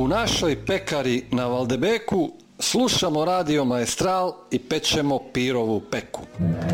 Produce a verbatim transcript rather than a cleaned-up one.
U našoj pekari na Valdebeku slušamo Radio Maestral i pečemo pirovu peku.